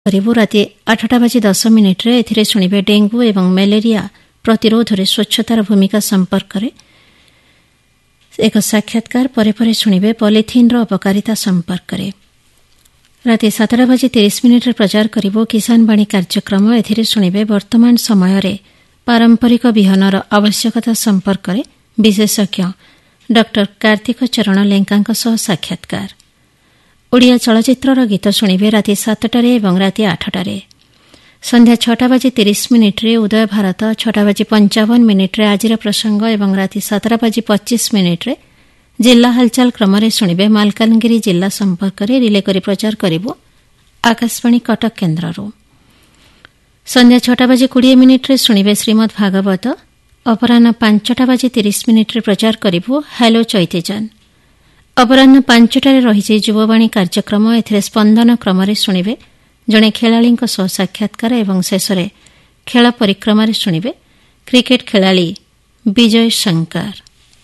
करिबो राति 8:10 एथिरे शुणिबे डेंगू एवं मलेरिया प्रतिरोध रे स्वच्छतार भूमिका संपर्क रे एक साक्षात्कार परे शुणिबे पॉलिथिन रो अपकारिता संपर्क रे। राति 7:30 प्रचार करिबो किसान बाणी कार्यक्रम। एथिरे शुणिबे वर्तमान समय रे पारंपरिक बिहनर आवश्यकता संपर्क रे विशेषज्ञ डॉक्टर कार्तिक चरण लेंका सह साक्षात्कार। ओडिया चलचित्रर गीत शुणिबे राति 7 एवं राति 8 संध्या 6:30 उदय भारत 6:55 आजिर प्रसंग एवं राति 7:25 जिला हालचाल क्रम शुणिबे मालकानगिरी जिला संपर्क रे रिले करी प्रचार करिबो आकाशवाणी कटक केन्द्ररू। संध्या 6:20 शुणिबे श्रीमद् भागवत। अपराह्न 5:30 प्रचार करिबो हेलो चैतेजन। अपराह्न 5 रही युववाणी कार्यक्रम। एथिरे स्पंदन क्रम शुणिबे जड़े खेलाड़ी सह साक्षात्कार एवं शेष खेल परिक्रमा शुणिबे क्रिकेट खेलाड़ी विजय शंकर।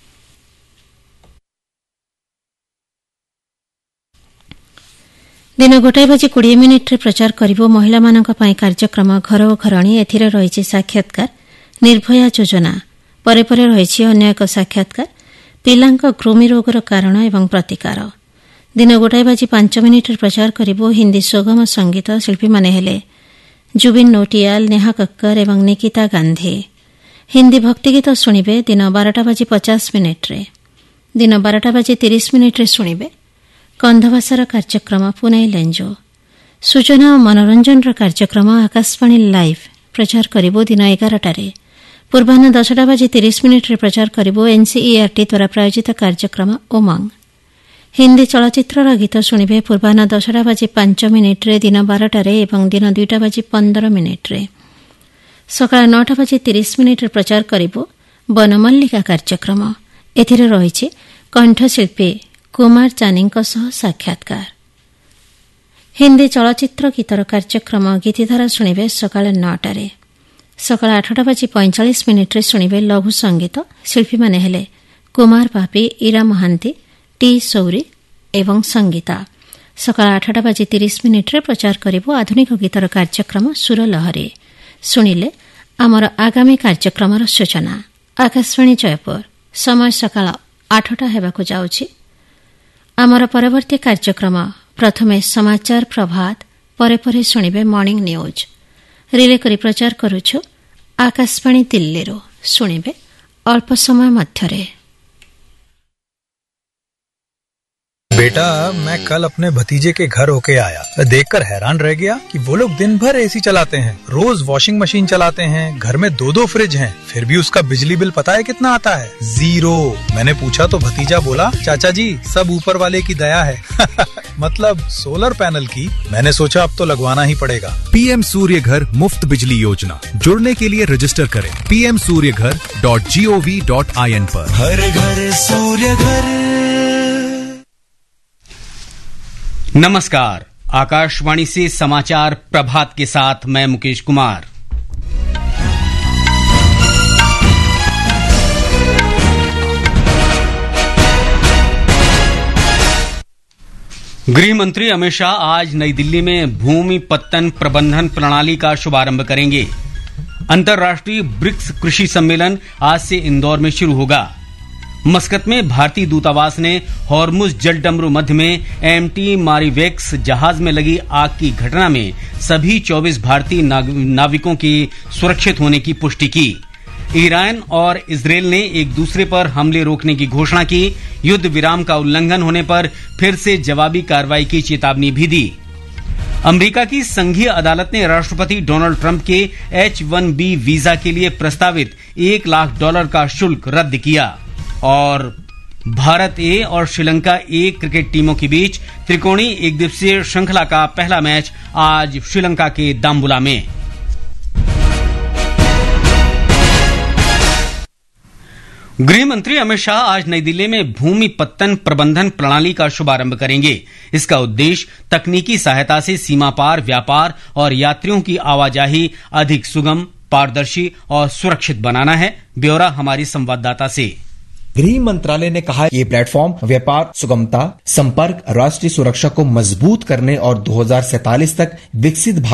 दिन 1:20 प्रचार करिबो महिला मानक पई कार्यक्रम घर ओ घरणी। एथिरे रही साक्षात्कार निर्भया योजना। परे रही अन्य एक साक्षात्कार पिलांक कृमि रोगर कारण एवं प्रतिकार। दिन 1:05 प्रचार करिबो हिंदी सुगम संगीत। शिल्पी माने हेले जुबिन नोटियाल, नेहा कक्कर एवं निकिता गांधी। हिंदी भक्तिगीत शुणिबे दिन 12:50। दिन 12:30 शुणिबे कंधभाषार कार्यक्रम पुणे लेंजो। सूचना और मनोरंजन कार्यक्रम आकाशवाणी लाइव प्रचार करिबो दिन 11 पूर्वाह्न 10:30 प्रचार करिबो एनसीईआरटी द्वारा प्रायोजित कार्यक्रम उमंग। हिंदी चलचित्रर गीत शुणिबे पूर्वाह्न 10:05 दिन 12 एवं दिन 2:15 सकाळ 9:30 प्रचार करिबो बनमल्लिका कार्यक्रम। एथिरे रही कंठशिल्पी कुमार चानीଙ୍କ सह साक्षात्कार। हिंदी चलचित्र गीतर कार्यक्रम गीतिधारा शुणिबे सकाळ 9 सकाळ 8:45 शुणिबे लघु संगीत। शिल्पी माने हेले कुमार पापी, इरा महांती, टी सौरी एवं संगीता। सकाळ 8:30 प्रचार करिबो आधुनिक गीतर कार्यक्रम सुर लहरी। शुणिले आमर आगामी कार्यक्रमर सूचना। आकाशवाणी जयपुर समय सकाळ 8 हेबाकु जाउछि। आमर परवर्ती कार्यक्रम प्रथमे समाचार प्रभात परे शुणिबे मॉर्निंग न्यूज। रिले करी प्रचार करुछु आकाशवाणी दिल्लीरो। शुणिबे अल्प समय मध्यरे। बेटा, मैं कल अपने भतीजे के घर होके आया। देखकर हैरान रह गया कि वो लोग दिन भर एसी चलाते हैं, रोज वॉशिंग मशीन चलाते हैं, घर में 2-2 फ्रिज हैं, फिर भी उसका बिजली बिल पता है कितना आता है? 0। मैंने पूछा तो भतीजा बोला, चाचा जी सब ऊपर वाले की दया है। मतलब सोलर पैनल की। मैंने सोचा अब तो लगवाना ही पड़ेगा। पीएम सूर्य घर मुफ्त बिजली योजना। जुड़ने के लिए रजिस्टर करें pmsuryaghar.gov.in पर। हर घर सूर्य घर। नमस्कार, आकाशवाणी से समाचार प्रभात के साथ मैं मुकेश कुमार। गृह मंत्री अमित शाह आज नई दिल्ली में भूमि पत्तन प्रबंधन प्रणाली का शुभारंभ करेंगे। अंतर्राष्ट्रीय ब्रिक्स कृषि सम्मेलन आज से इंदौर में शुरू होगा। मस्कत में भारतीय दूतावास ने हॉर्मुज जलडमरू मध्य में एमटी मारीवेक्स जहाज में लगी आग की घटना में सभी 24 भारतीय नाविकों के सुरक्षित होने की पुष्टि की। ईरान और इजरायल ने एक दूसरे पर हमले रोकने की घोषणा की। युद्ध विराम का उल्लंघन होने पर फिर से जवाबी कार्रवाई की चेतावनी भी दी। अमेरिका की संघीय अदालत ने राष्ट्रपति डोनाल्ड ट्रंप के H-1B वीजा के लिए प्रस्तावित $1 लाख का शुल्क रद्द किया। और भारत ए और श्रीलंका ए क्रिकेट टीमों के बीच त्रिकोणीय एकदिवसीय श्रृंखला का पहला मैच आज श्रीलंका के दाम्बुला में। गृह मंत्री अमित शाह आज नई दिल्ली में भूमि पत्तन प्रबंधन प्रणाली का शुभारंभ करेंगे। इसका उद्देश्य तकनीकी सहायता से सीमा पार व्यापार और यात्रियों की आवाजाही अधिक सुगम, पारदर्शी और सुरक्षित बनाना है। ब्यौरा हमारी संवाददाता से। गृह मंत्रालय ने कहा ये प्लेटफॉर्म व्यापार, सुगमता, संपर्क, राष्ट्रीय सुरक्षा को मजबूत करने और 2047 तक विकसित